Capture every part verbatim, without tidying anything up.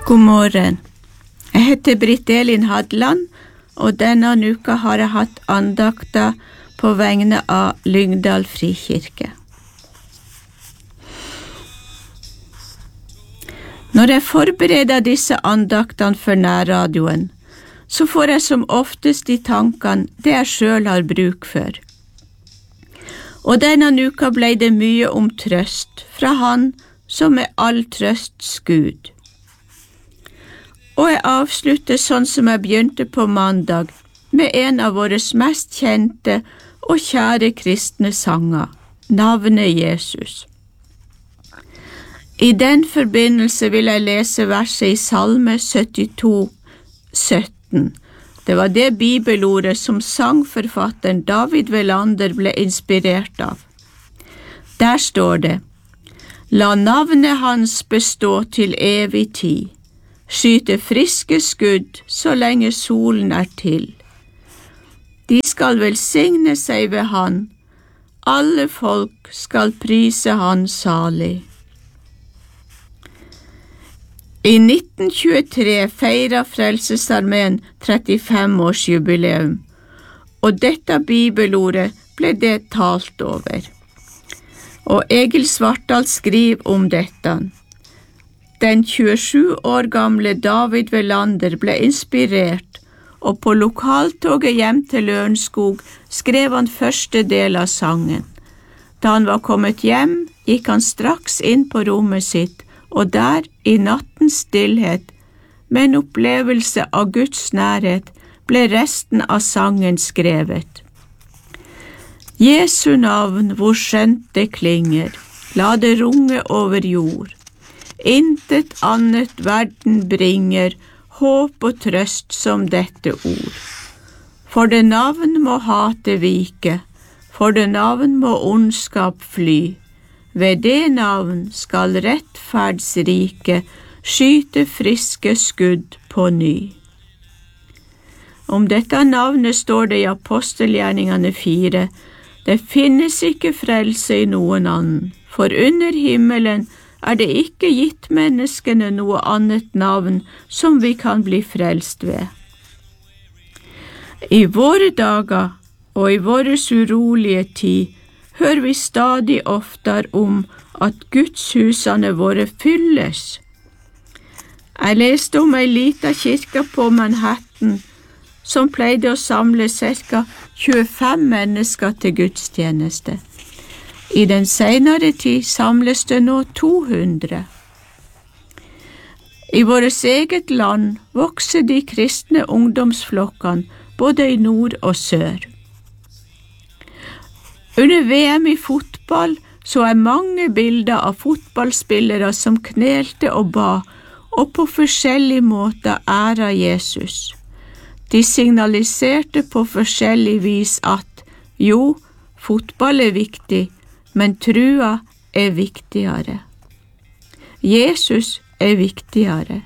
God morgen. Jeg heter Britt Elin Hadland, og denne uka har jeg hatt andakter på vegne av Lyngdal Frikirke. Når jeg forbereder disse andaktene for nærradioen, så får jeg som oftest i tankene det jeg selv har bruk for. Og denne uka ble det mye om trøst fra Han som er all trøsts Gud. Og jeg avslutter sånn som jeg begynte på mandag, med en av våre mest kjente og kjære kristne sanger, navnet Jesus. I den forbindelse vil jeg lese verset i Salme syttito, sytten. Det var det bibelordet som sangforfatteren David Velander ble inspirert av. Der står det: La navnet hans bestå til evig tid, skyte friske skudd så lenge solen er til. De skal velsigne seg ved Han, alle folk skal prise Han salig. I nitten tjuetre feiret Frelsesarmeen trettifem-årsjubileum, og dette bibelordet ble det talt over. Og Egil Svartdal skriver om dette. Den tjuesju år gamle David Velander ble inspirert, og på lokaltoget hjem til Lørenskog skrev han første del av sangen. Da han var kommet hjem, gikk han straks inn på rommet sitt, og der, i nattens stillhet, med en opplevelse av Guds nærhet, ble resten av sangen skrevet. Jesu navn, hvor skjønt det klinger, la det runge over jord. Intet annet verden bringer, håp og trøst som dette ord. For det navn må hatet vike, for det navn må ondskap fly. Ved det navn skal rettferdsrike skyte friske skudd på ny. Om dette navnet står det i apostelgjerningene fire. Det finnes ikke frelse i noen annen, for under himmelen er det ikke gitt menneskene noe annet navn som vi kan bli frelst ved. I våre dager og i våres urolige tid hører vi stadig oftere om at gudshusene våre fylles. Jeg leste om ei lita kirke på Manhattan som pleide å samle cirka tjuefem mennesker til gudstjeneste. I den senere tid samles det nå to hundre. I vårt eget land vokser de kristne ungdomsflokkene både i nord og sør. Under V M i fotball så er mange bilder av fotballspillere som knelte og ba, og på forskjellige måter æra Jesus. De signaliserte på forskjellig vis at jo, fotball er viktig, men trua er viktigere. Jesus er viktigere.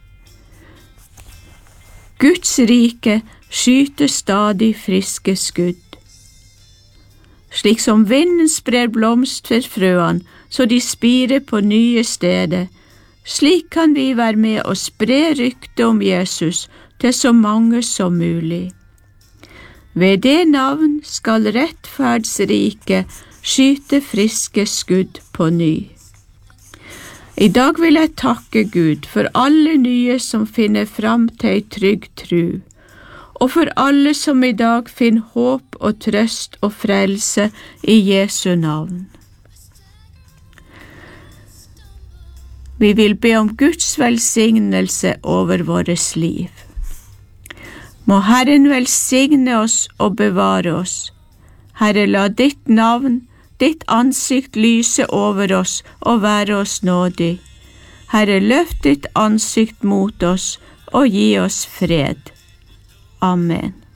Guds rike skyter stadig friske skudd. Slik som vinden sprer blomsterfrøene, så de spirer på nye steder, slik kan vi være med og spre ryktet om Jesus til så mange som mulig. Ved det navn skal rettferdsrike skyte friske skudd på ny. I dag vil jeg takke Gud for alle nye som finner fram til ei trygg tru, og for alle som i dag finner håp og trøst og frelse i Jesu navn. Vi vil be om Guds velsignelse over vårt liv. Må Herren velsigne oss og bevare oss. Herre, la ditt navn, ditt ansikt lyse over oss og være oss nådig. Herre, løft ditt ansikt mot oss og gi oss fred. Amen.